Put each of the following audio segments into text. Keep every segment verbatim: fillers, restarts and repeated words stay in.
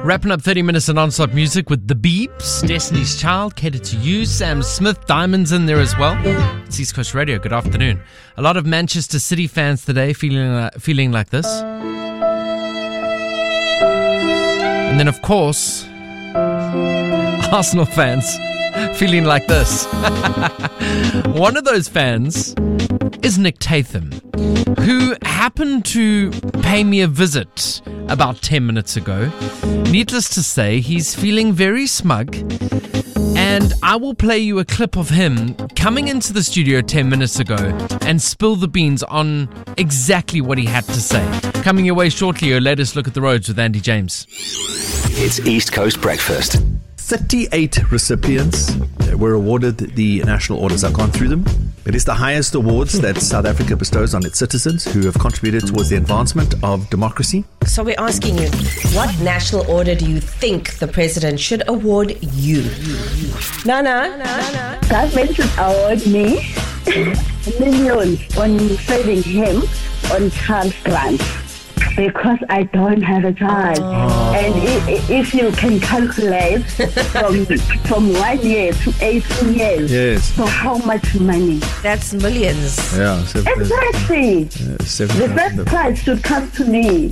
Wrapping up thirty minutes of non-stop music with The Beeps, Destiny's Child, catered to you. Sam Smith, Diamonds in there as well. It's East Coast Radio. Good afternoon. A lot of Manchester City fans today feeling uh, feeling like this. And then, of course, Arsenal fans feeling like this. One of those fans is Nick Tatham, who happened to pay me a visit about ten minutes ago. Needless to say, he's feeling very smug, and I will play you a clip of him coming into the studio ten minutes ago and spill the beans on exactly what he had to say. Coming your way shortly, your latest look at the roads with Andy James. It's East Coast Breakfast. thirty-eight recipients were awarded the National Orders. I've gone through them. It is the highest awards that South Africa bestows on its citizens who have contributed towards the advancement of democracy. So we're asking you, what national order do you think the president should award you? Nana? Nana? Government should award me millions on saving him on child grants. Because I don't have a child. Oh. And if, if you can calculate from from one year to eighteen years, yes. So how much money? That's millions. Yeah, seven, exactly. Uh, seven, the first prize should come to me.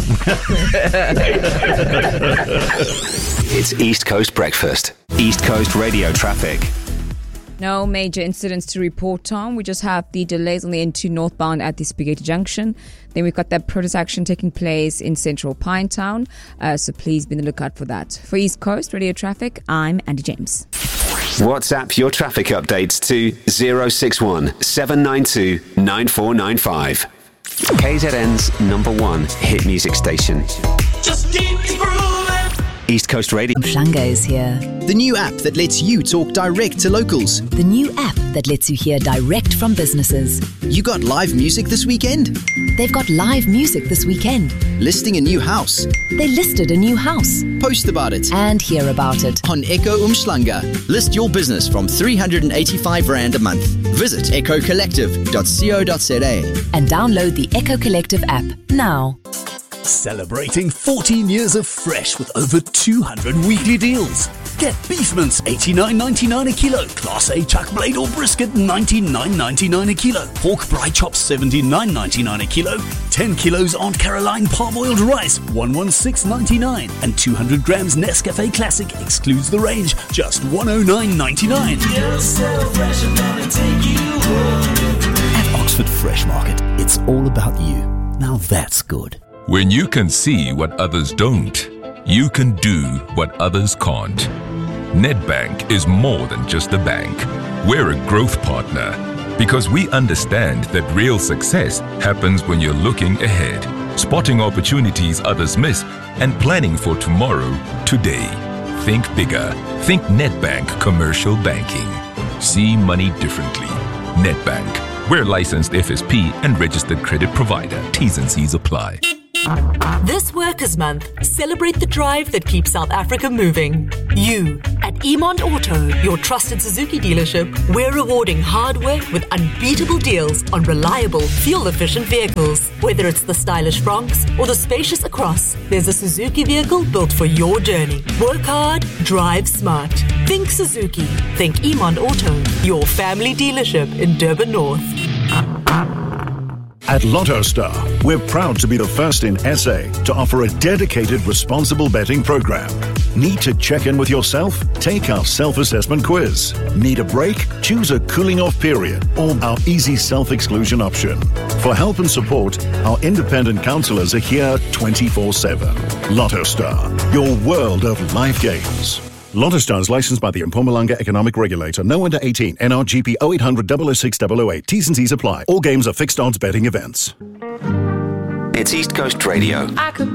It's East Coast Breakfast. East Coast Radio traffic. No major incidents to report, Tom. We just have the delays on the N two northbound at the Spaghetti Junction. Then we've got that protest action taking place in central Pinetown. Uh, so please be on the lookout for that. For East Coast Radio Traffic, I'm Andy James. WhatsApp your traffic updates to zero six one seven nine two nine four nine five. K Z N's number one hit music station. Just keep grooving. East Coast Radio. Umhlanga is here. The new app that lets you talk direct to locals. The new app that lets you hear direct from businesses. You got live music this weekend? They've got live music this weekend. Listing a new house? They listed a new house. Post about it. And hear about it. On Echo Umhlanga. List your business from three hundred eighty-five rand a month. Visit echo collective dot co dot za. And download the Echo Collective app now. Celebrating fourteen years of Fresh with over two hundred weekly deals. Get beef mince eighty-nine ninety-nine a kilo, Class A chuck blade or brisket ninety-nine ninety-nine a kilo, pork bri chops seventy-nine ninety-nine a kilo, ten kilos Aunt Caroline parboiled rice one sixteen ninety-nine, and two hundred grams Nescafe Classic excludes the range, just one oh nine ninety-nine. You're so fresh, I'm gonna take you home. At Oxford Fresh Market, it's all about you. Now that's good. When you can see what others don't, you can do what others can't. Nedbank is more than just a bank. We're a growth partner because we understand that real success happens when you're looking ahead, spotting opportunities others miss, and planning for tomorrow, today. Think bigger. Think Nedbank Commercial Banking. See money differently. Nedbank. We're licensed F S P and registered credit provider. T's and C's apply. This Workers' Month, celebrate the drive that keeps South Africa moving. You, at Emond Auto, your trusted Suzuki dealership, we're rewarding hard work with unbeatable deals on reliable, fuel-efficient vehicles. Whether it's the stylish Bronx or the spacious Across, there's a Suzuki vehicle built for your journey. Work hard, drive smart. Think Suzuki. Think Emond Auto, your family dealership in Durban North. At Lotto Star, we're proud to be the first in S A to offer a dedicated responsible betting program. Need to check in with yourself? Take our self-assessment quiz. Need a break? Choose a cooling off period or our easy self-exclusion option. For help and support, our independent counselors are here twenty-four seven. Lotto Star, your world of live games. Lotto Star is licensed by the Mpumalanga Economic Regulator. No under eighteen. N R G P oh eight hundred double oh six double oh eight. T's and C's apply. All games are fixed odds betting events. It's East Coast Radio. I could